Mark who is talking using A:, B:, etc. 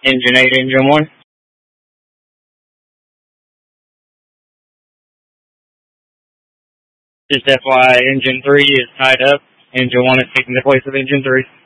A: Engine 8, Engine 1. Just FYI, Engine 3 is tied up. Engine 1 is taking the place of Engine 3.